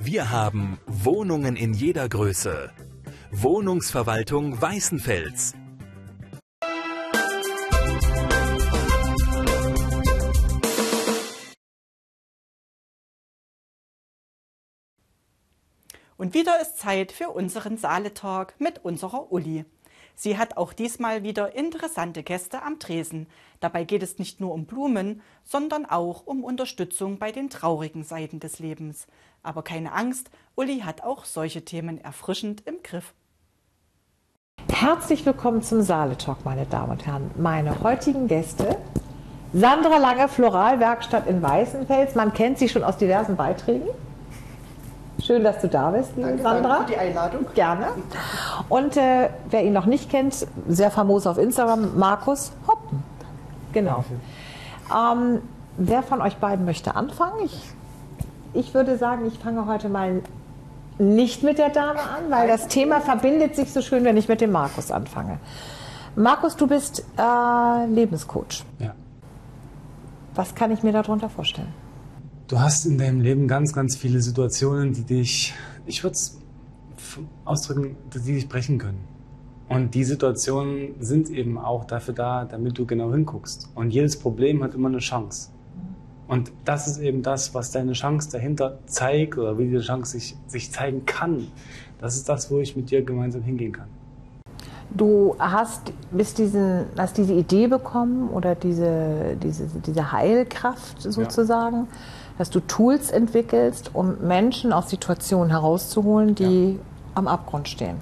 Wir haben Wohnungen in jeder Größe. Wohnungsverwaltung Weißenfels. Und wieder ist Zeit für unseren Saale-Talk mit unserer Uli. Sie hat auch diesmal wieder interessante Gäste am Tresen. Dabei geht es nicht nur um Blumen, sondern auch um Unterstützung bei den traurigen Seiten des Lebens. Aber keine Angst, Uli hat auch solche Themen erfrischend im Griff. Herzlich willkommen zum Saale-Talk, meine Damen und Herren. Meine heutigen Gäste: Sandra Lange, Floralwerkstatt in Weißenfels. Man kennt sie schon aus diversen Beiträgen. Schön, dass du da bist, liebe Sandra. Danke für die Einladung. Gerne. Und wer ihn noch nicht kennt, sehr famos auf Instagram, Markus Hoppen. Genau. Wer von euch beiden möchte anfangen? Ich würde sagen, ich fange heute mal nicht mit der Dame an, weil das Thema verbindet sich so schön, wenn ich mit dem Markus anfange. Markus, du bist Lebenscoach. Ja. Was kann ich mir darunter vorstellen? Du hast in deinem Leben ganz, ganz viele Situationen, die dich, ich würde es ausdrücken, die dich brechen können. Und die Situationen sind eben auch dafür da, damit du genau hinguckst. Und jedes Problem hat immer eine Chance. Und das ist eben das, was deine Chance dahinter zeigt oder wie die Chance sich zeigen kann. Das ist das, wo ich mit dir gemeinsam hingehen kann. Du hast diese Idee bekommen oder diese Heilkraft sozusagen, dass du Tools entwickelst, um Menschen aus Situationen herauszuholen, die am Abgrund stehen.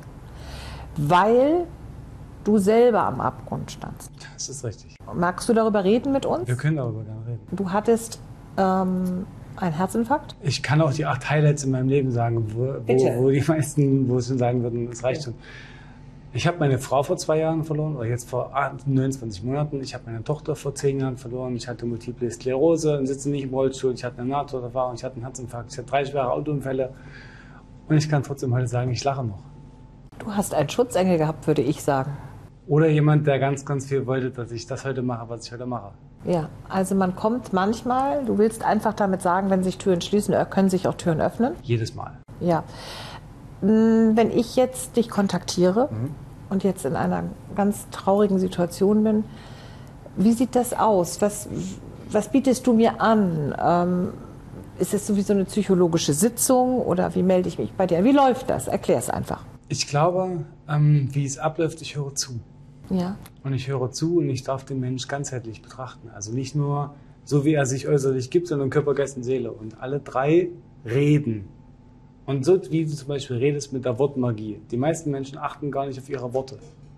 Weil du selber am Abgrund standst. Das ist richtig. Magst du darüber reden mit uns? Wir können darüber gerne reden. Du hattest einen Herzinfarkt? Ich kann auch die 8 Highlights in meinem Leben sagen, wo die meisten, wo es schon sagen würden, es reicht schon. Ich habe meine Frau vor 2 Jahren verloren, oder jetzt vor 29 Monaten. Ich habe meine Tochter vor 10 Jahren verloren. Ich hatte Multiple Sklerose und sitze nicht im Rollstuhl. Ich hatte eine Nahtoderfahrung, ich hatte einen Herzinfarkt, ich hatte 3 schwere Autounfälle. Und ich kann trotzdem heute sagen, ich lache noch. Du hast einen Schutzengel gehabt, würde ich sagen. Oder jemand, der ganz, ganz viel wollte, dass ich das heute mache, was ich heute mache. Ja, also man kommt manchmal, du willst einfach damit sagen, wenn sich Türen schließen, können sich auch Türen öffnen. Jedes Mal. Ja. Wenn ich jetzt dich kontaktiere und jetzt in einer ganz traurigen Situation bin, wie sieht das aus? Was bietest du mir an? Ist es sowieso eine psychologische Sitzung oder wie melde ich mich bei dir? Wie läuft das? Erklär es einfach. Ich glaube, wie es abläuft, ich höre zu. Ja. Und ich höre zu und ich darf den Mensch ganzheitlich betrachten. Also nicht nur so, wie er sich äußerlich gibt, sondern Körper, Geist und Seele. Und alle 3 reden. Und so wie du zum Beispiel redest mit der Wortmagie. Die meisten Menschen achten gar nicht auf ihre Worte.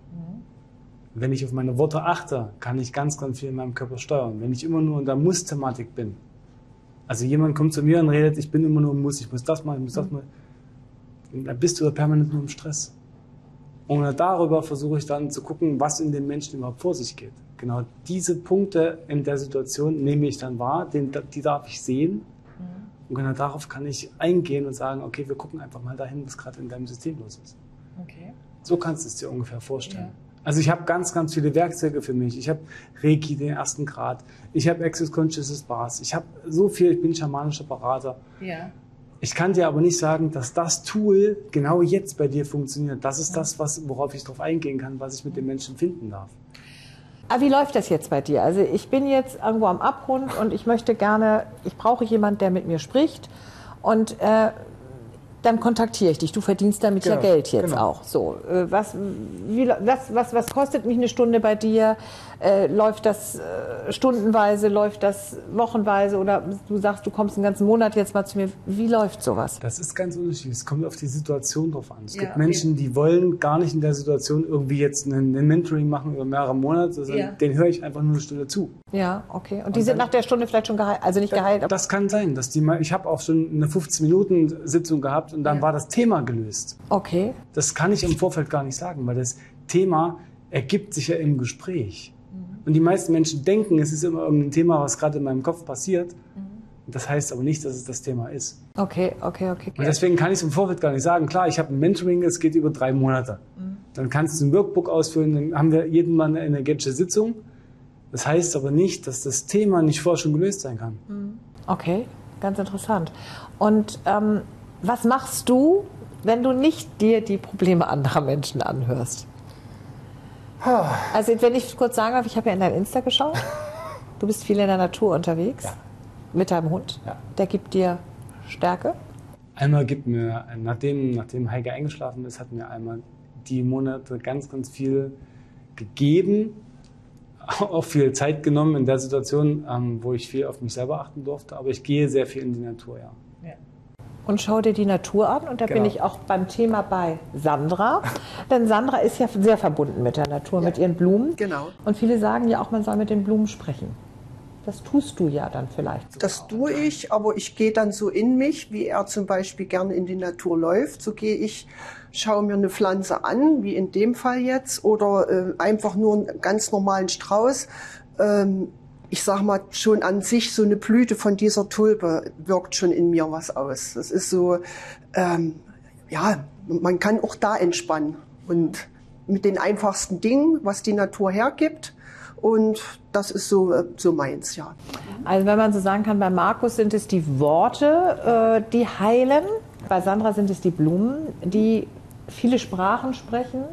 Wenn ich auf meine Worte achte, kann ich ganz, ganz viel in meinem Körper steuern. Wenn ich immer nur in der Muss-Thematik bin. Also jemand kommt zu mir und redet, ich bin immer nur im Muss, ich muss das machen, ich muss das machen. Dann bist du permanent nur im Stress. Und darüber versuche ich dann zu gucken, was in den Menschen überhaupt vor sich geht. Genau diese Punkte in der Situation nehme ich dann wahr, die darf ich sehen. Und genau darauf kann ich eingehen und sagen, okay, wir gucken einfach mal dahin, was gerade in deinem System los ist. Okay. So kannst du es dir ungefähr vorstellen. Ja. Also ich habe ganz, ganz viele Werkzeuge für mich. Ich habe Reiki, den 1. Grad. Ich habe Access Consciousness Bars. Ich habe so viel, ich bin schamanischer Berater. Ja. Ich kann dir aber nicht sagen, dass das Tool genau jetzt bei dir funktioniert. Das ist das, worauf ich drauf eingehen kann, was ich mit den Menschen finden darf. Aber wie läuft das jetzt bei dir? Also ich bin jetzt irgendwo am Abgrund und ich brauche jemanden, der mit mir spricht und dann kontaktiere ich dich. Du verdienst damit ja Geld jetzt auch. So, was kostet mich eine Stunde bei dir? Läuft das stundenweise, läuft das wochenweise oder du sagst, du kommst einen ganzen Monat jetzt mal zu mir. Wie läuft sowas? Das ist ganz unterschiedlich. Es kommt auf die Situation drauf an. Es gibt Menschen, die wollen gar nicht in der Situation irgendwie jetzt ein Mentoring machen über mehrere Monate. Also den höre ich einfach nur eine Stunde zu. Ja, okay. Und die sind nach der Stunde vielleicht schon geheilt, also nicht geheilt? Aber das kann sein. Ich habe auch schon eine 15-Minuten-Sitzung gehabt und dann war das Thema gelöst. Okay. Das kann ich im Vorfeld gar nicht sagen, weil das Thema ergibt sich ja im Gespräch. Und die meisten Menschen denken, es ist immer irgendein Thema, was gerade in meinem Kopf passiert. Das heißt aber nicht, dass es das Thema ist. Okay. Und deswegen kann ich es im Vorfeld gar nicht sagen. Klar, ich habe ein Mentoring, es geht über 3 Monate. Dann kannst du ein Workbook ausfüllen, dann haben wir jeden Mal eine energetische Sitzung. Das heißt aber nicht, dass das Thema nicht vorher schon gelöst sein kann. Okay, ganz interessant. Und Was machst du, wenn du nicht dir die Probleme anderer Menschen anhörst? Also wenn ich kurz sagen darf, ich habe ja in dein Insta geschaut. Du bist viel in der Natur unterwegs, mit deinem Hund. Ja. Der gibt dir Stärke. Einmal gibt mir, nachdem Heike eingeschlafen ist, hat mir einmal die Monate ganz, ganz viel gegeben. Auch viel Zeit genommen in der Situation, wo ich viel auf mich selber achten durfte. Aber ich gehe sehr viel in die Natur, ja. Und schau dir die Natur an. Und da bin ich auch beim Thema bei Sandra. Denn Sandra ist ja sehr verbunden mit der Natur, mit ihren Blumen. Genau. Und viele sagen ja auch, man soll mit den Blumen sprechen. Das tust du ja dann vielleicht. Das tue ich, aber ich gehe dann so in mich, wie er zum Beispiel gerne in die Natur läuft. So gehe ich, schaue mir eine Pflanze an, wie in dem Fall jetzt, oder einfach nur einen ganz normalen Strauß. Ich sag mal, schon an sich so eine Blüte von dieser Tulpe wirkt schon in mir was aus. Das ist so, ja, man kann auch da entspannen. Und mit den einfachsten Dingen, was die Natur hergibt. Und das ist so meins, ja. Also wenn man so sagen kann, bei Markus sind es die Worte, die heilen. Bei Sandra sind es die Blumen, die viele Sprachen sprechen.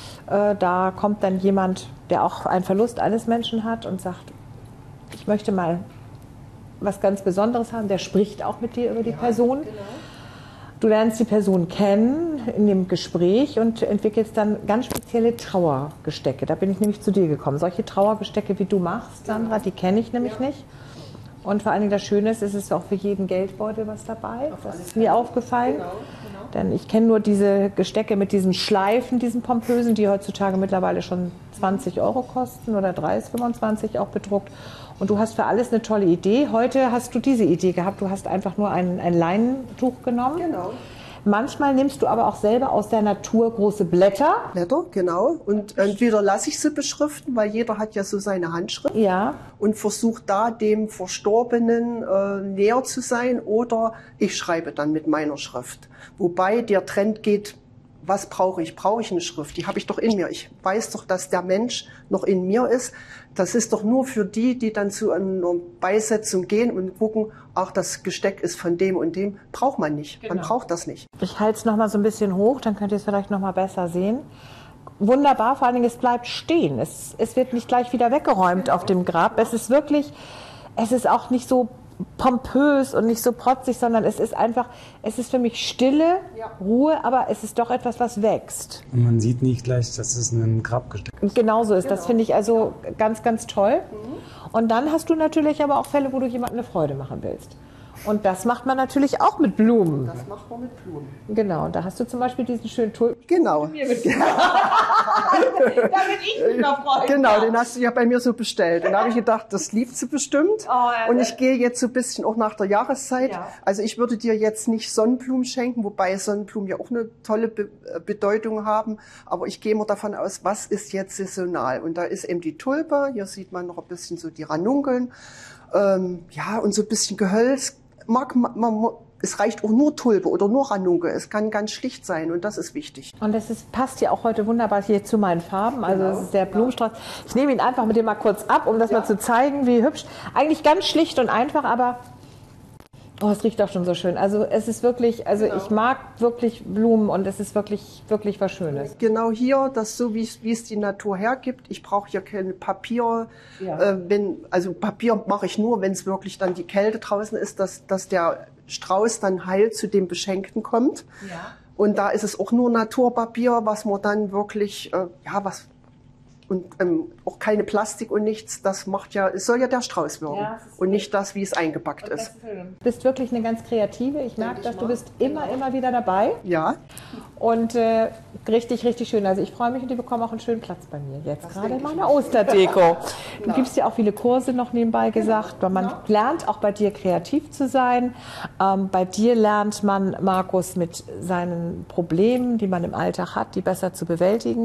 Da kommt dann jemand, der auch einen Verlust eines Menschen hat und sagt, ich möchte mal was ganz Besonderes haben. Der spricht auch mit dir über die Person. Genau. Du lernst die Person kennen in dem Gespräch und entwickelst dann ganz spezielle Trauergestecke. Da bin ich nämlich zu dir gekommen. Solche Trauergestecke, wie du machst, Sandra, die kenne ich nämlich nicht. Und vor allen Dingen das Schöne ist, es ist auch für jeden Geldbeutel was dabei. Das ist mir aufgefallen. Genau. Denn ich kenne nur diese Gestecke mit diesen Schleifen, diesen pompösen, die heutzutage mittlerweile schon 20 € kosten oder 30, 25 auch bedruckt. Und du hast für alles eine tolle Idee. Heute hast du diese Idee gehabt. Du hast einfach nur ein Leinentuch genommen. Genau. Manchmal nimmst du aber auch selber aus der Natur große Blätter. Blätter, genau. Und entweder lasse ich sie beschriften, weil jeder hat ja so seine Handschrift. Ja. Und versuche da dem Verstorbenen näher zu sein. Oder ich schreibe dann mit meiner Schrift. Wobei der Trend geht, was brauche ich? Brauche ich eine Schrift? Die habe ich doch in mir. Ich weiß doch, dass der Mensch noch in mir ist. Das ist doch nur für die, die dann zu einer Beisetzung gehen und gucken, ach, das Gesteck ist von dem und dem. Braucht man nicht. Genau. Man braucht das nicht. Ich halte es nochmal so ein bisschen hoch, dann könnt ihr es vielleicht nochmal besser sehen. Wunderbar, vor allen Dingen, es bleibt stehen. Es wird nicht gleich wieder weggeräumt auf dem Grab. Es ist wirklich, es ist auch nicht so pompös und nicht so protzig, sondern es ist einfach, es ist für mich Stille, Ruhe, aber es ist doch etwas, was wächst. Und man sieht nicht gleich, dass es ein Grabgesteck ist. Genauso ist das, finde ich also ganz, ganz toll. Und dann hast du natürlich aber auch Fälle, wo du jemandem eine Freude machen willst. Und das macht man natürlich auch mit Blumen. Das macht man mit Blumen. Genau, und da hast du zum Beispiel diesen schönen Tulpen. Genau. Damit ich mich noch freuen. Genau, den hast du ja bei mir so bestellt. Und da habe ich gedacht, das liebt sie bestimmt. Und ich gehe jetzt so ein bisschen auch nach der Jahreszeit. Ja. Also ich würde dir jetzt nicht Sonnenblumen schenken, wobei Sonnenblumen ja auch eine tolle Bedeutung haben. Aber ich gehe immer davon aus, was ist jetzt saisonal? Und da ist eben die Tulpe. Hier sieht man noch ein bisschen so die Ranunkeln. Ja, und so ein bisschen Gehölz. Es reicht auch nur Tulpe oder nur Ranunkel. Es kann ganz schlicht sein und das ist wichtig. Und das passt ja auch heute wunderbar hier zu meinen Farben. Also das ist der Blumenstrauß. Ich nehme ihn einfach mit dir mal kurz ab, um das mal zu zeigen, wie hübsch. Eigentlich ganz schlicht und einfach, aber oh, es riecht auch schon so schön. Also es ist wirklich, also ich mag wirklich Blumen und es ist wirklich, wirklich was Schönes. Genau hier, das so wie es die Natur hergibt. Ich brauche hier kein Papier. Ja. Also Papier mache ich nur, wenn es wirklich dann die Kälte draußen ist, dass der Strauß dann heil zu dem Beschenkten kommt. Ja. Und da ist es auch nur Naturpapier, was man dann wirklich, und auch keine Plastik und nichts, das macht ja, es soll ja der Strauß wirken und nicht das, wie es eingepackt ist. Du bist wirklich eine ganz Kreative. Ich merke, dass du bist immer wieder dabei. Ja. Und richtig, richtig schön. Also ich freue mich und die bekommen auch einen schönen Platz bei mir jetzt, gerade in meiner Osterdeko. Du gibst ja auch viele Kurse noch nebenbei gesagt, weil man lernt auch bei dir kreativ zu sein. Bei dir lernt man, Markus, mit seinen Problemen, die man im Alltag hat, die besser zu bewältigen.